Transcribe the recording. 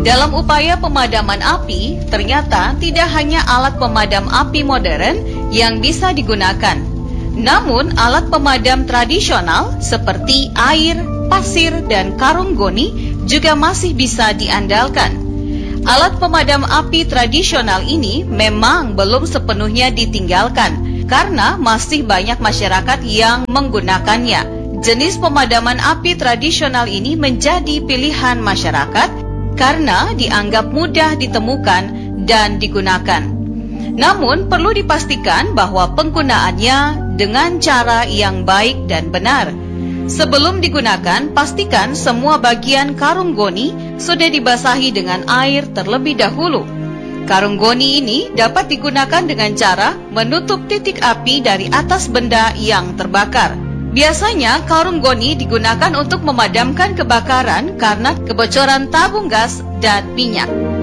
Dalam upaya pemadaman api, ternyata tidak hanya alat pemadam api modern yang bisa digunakan. Namun, alat pemadam tradisional seperti air, pasir, dan karung goni juga masih bisa diandalkan. Alat pemadam api tradisional ini memang belum sepenuhnya ditinggalkan karena masih banyak masyarakat yang menggunakannya. Jenis pemadaman api tradisional ini menjadi pilihan masyarakat karena dianggap mudah ditemukan dan digunakan. Namun, perlu dipastikan bahwa penggunaannya dengan cara yang baik dan benar. Sebelum digunakan, pastikan semua bagian karung goni sudah dibasahi dengan air terlebih dahulu. Karung goni ini dapat digunakan dengan cara menutup titik api dari atas benda yang terbakar. Biasanya, karung goni digunakan untuk memadamkan kebakaran karena kebocoran tabung gas dan minyak.